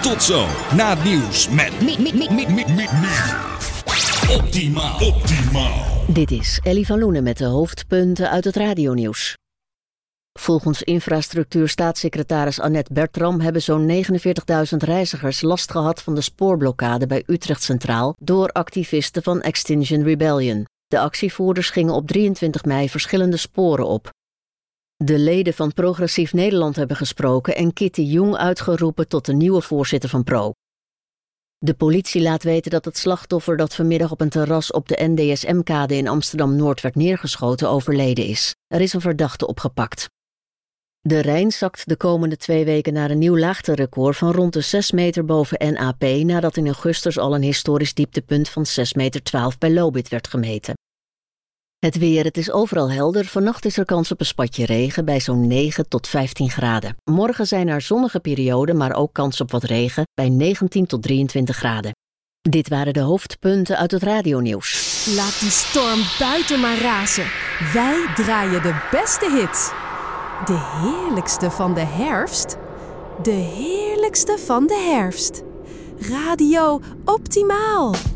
Tot zo, na het nieuws met Optimaal. Dit is Ellie van Loenen met de hoofdpunten uit het radionieuws. Volgens infrastructuurstaatssecretaris Annette Bertram hebben zo'n 49.000 reizigers last gehad van de spoorblokkade bij Utrecht Centraal door activisten van Extinction Rebellion. De actievoerders gingen op 23 mei verschillende sporen op. De leden van Progressief Nederland hebben gesproken en Kitty Jong uitgeroepen tot de nieuwe voorzitter van Pro. De politie laat weten dat het slachtoffer dat vanmiddag op een terras op de NDSM-kade in Amsterdam-Noord werd neergeschoten overleden is. Er is een verdachte opgepakt. De Rijn zakt de komende 2 weken naar een nieuw laagterecord van rond de 6 meter boven NAP nadat in augustus al een historisch dieptepunt van 6,12 meter bij Lobith werd gemeten. Het weer, het is overal helder. Vannacht is er kans op een spatje regen bij zo'n 9 tot 15 graden. Morgen zijn er zonnige perioden, maar ook kans op wat regen bij 19 tot 23 graden. Dit waren de hoofdpunten uit het radionieuws. Laat die storm buiten maar razen. Wij draaien de beste hits. De heerlijkste van de herfst. De heerlijkste van de herfst. Radio Optimaal.